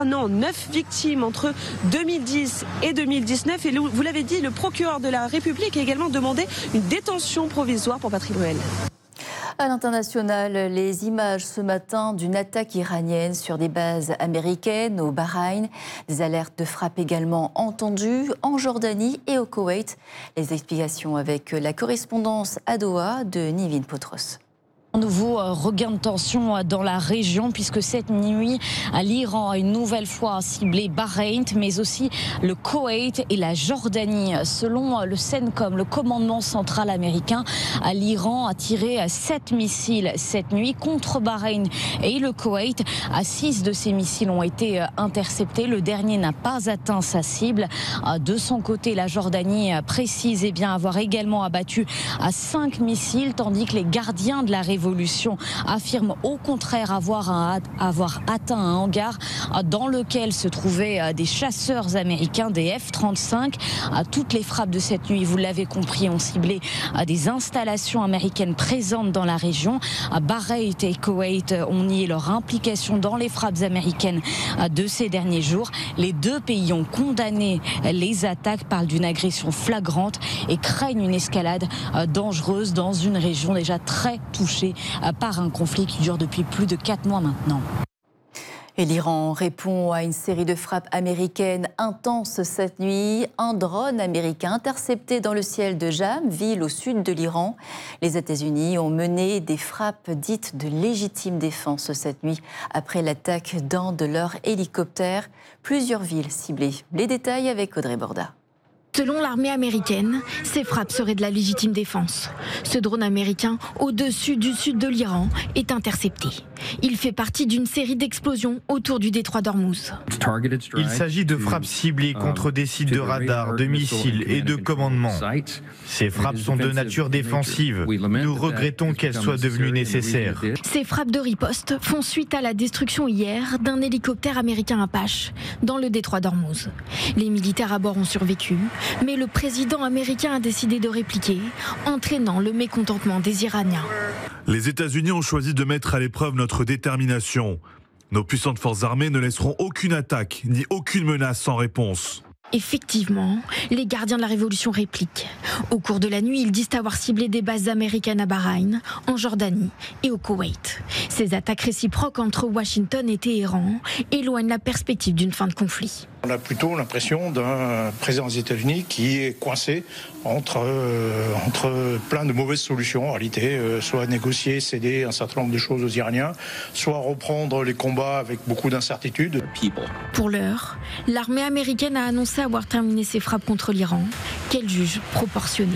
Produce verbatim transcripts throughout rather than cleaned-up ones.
Non, neuf victimes entre deux mille dix et deux mille dix-neuf. Et vous l'avez dit, le procureur de la République a également demandé une détention provisoire pour Patrick Bruel. À l'international, les images ce matin d'une attaque iranienne sur des bases américaines au Bahreïn. Des alertes de frappe également entendues en Jordanie et au Koweït. Les explications avec la correspondance à Doha de Nivine Potros. Un nouveau regain de tension dans la région puisque cette nuit, l'Iran a une nouvelle fois ciblé Bahreïn, mais aussi le Koweït et la Jordanie. Selon le CENTCOM, le commandement central américain, l'Iran a tiré sept missiles cette nuit contre Bahreïn et le Koweït. Six de ces missiles ont été interceptés. Le dernier n'a pas atteint sa cible. De son côté, la Jordanie précise eh bien, avoir également abattu cinq missiles, tandis que les gardiens de la révolution Révolution affirme au contraire avoir, un, avoir atteint un hangar dans lequel se trouvaient des chasseurs américains, des F trente-cinq. Toutes les frappes de cette nuit, vous l'avez compris, ont ciblé des installations américaines présentes dans la région. Bahreïn et Koweït ont nié leur implication dans les frappes américaines de ces derniers jours. Les deux pays ont condamné les attaques, parlent d'une agression flagrante et craignent une escalade dangereuse dans une région déjà très touchée par un conflit qui dure depuis plus de quatre mois maintenant. Et l'Iran répond à une série de frappes américaines intenses cette nuit. Un drone américain intercepté dans le ciel de Jam, ville au sud de l'Iran. Les États-Unis ont mené des frappes dites de légitime défense cette nuit après l'attaque d'un de leurs hélicoptères. Plusieurs villes ciblées. Les détails avec Audrey Borda. Selon l'armée américaine, ces frappes seraient de la légitime défense. Ce drone américain, au-dessus du sud de l'Iran, est intercepté. Il fait partie d'une série d'explosions autour du détroit d'Ormuz. Il s'agit de frappes ciblées contre des sites de radars, de missiles et de commandements. Ces frappes sont de nature défensive. Nous regrettons qu'elles soient devenues nécessaires. Ces frappes de riposte font suite à la destruction hier d'un hélicoptère américain Apache dans le détroit d'Ormuz. Les militaires à bord ont survécu. Mais le président américain a décidé de répliquer, entraînant le mécontentement des Iraniens. Les États-Unis ont choisi de mettre à l'épreuve notre détermination. Nos puissantes forces armées ne laisseront aucune attaque ni aucune menace sans réponse. Effectivement, les gardiens de la Révolution répliquent. Au cours de la nuit, ils disent avoir ciblé des bases américaines à Bahreïn, en Jordanie et au Koweït. Ces attaques réciproques entre Washington et Téhéran éloignent la perspective d'une fin de conflit. On a plutôt l'impression d'un président des États-Unis qui est coincé entre, euh, entre plein de mauvaises solutions. En réalité, euh, soit négocier, céder un certain nombre de choses aux Iraniens, soit reprendre les combats avec beaucoup d'incertitudes. Pour l'heure, l'armée américaine a annoncé avoir terminé ses frappes contre l'Iran, qu'elle juge proportionnées.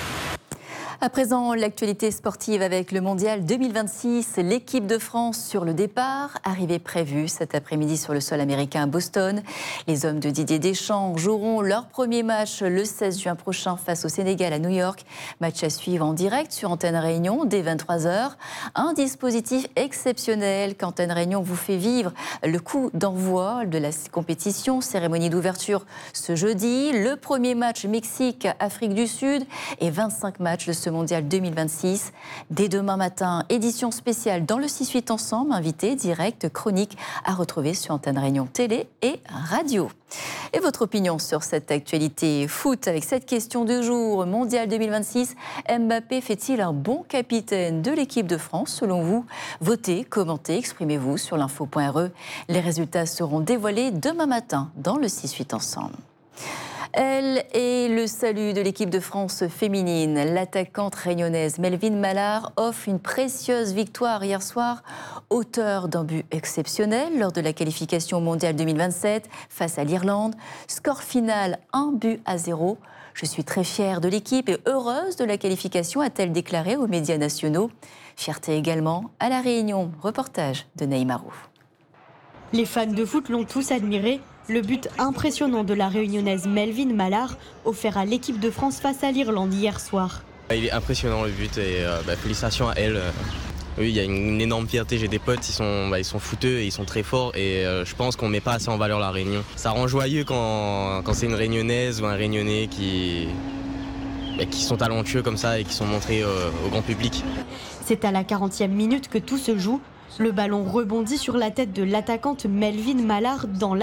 À présent, l'actualité sportive avec le Mondial deux mille vingt-six. L'équipe de France sur le départ, arrivée prévue cet après-midi sur le sol américain à Boston. Les hommes de Didier Deschamps joueront leur premier match le seize juin prochain face au Sénégal à New York. Match à suivre en direct sur Antenne Réunion dès vingt-trois heures. Un dispositif exceptionnel qu'Antenne Réunion vous fait vivre. Le coup d'envoi de la compétition, cérémonie d'ouverture ce jeudi. Le premier match Mexique-Afrique du Sud et vingt-cinq matchs de ce Mondial deux mille vingt-six. Dès demain matin, édition spéciale dans le six huit Ensemble, invité, direct, chronique à retrouver sur Antenne Réunion télé et radio. Et votre opinion sur cette actualité foot avec cette question du jour. Mondial deux mille vingt-six, Mbappé fait-il un bon capitaine de l'équipe de France selon vous? Votez, commentez, exprimez-vous sur l'info point r e. Les résultats seront dévoilés demain matin dans le six huit Ensemble. Elle est le salut de l'équipe de France féminine. L'attaquante réunionnaise Melvin Mallard offre une précieuse victoire hier soir, auteur d'un but exceptionnel lors de la qualification mondiale deux mille vingt-sept face à l'Irlande. Score final un but à zéro. Je suis très fière de l'équipe et heureuse de la qualification, a-t-elle déclaré aux médias nationaux. Fierté également à La Réunion. Reportage de Naïma Roux. Les fans de foot l'ont tous admiré. Le but impressionnant de la réunionnaise Melvin Mallard, offert à l'équipe de France face à l'Irlande hier soir. Il est impressionnant le but et euh, bah, félicitations à elle. Oui, il y a une énorme fierté, j'ai des potes, ils sont, bah, ils sont footeux et ils sont très forts et euh, je pense qu'on ne met pas assez en valeur la Réunion. Ça rend joyeux quand, quand c'est une Réunionnaise ou un Réunionnais qui, bah, qui sont talentueux comme ça et qui sont montrés euh, au grand public. C'est à la quarantième minute que tout se joue. Le ballon rebondit sur la tête de l'attaquante Melvin Mallard dans la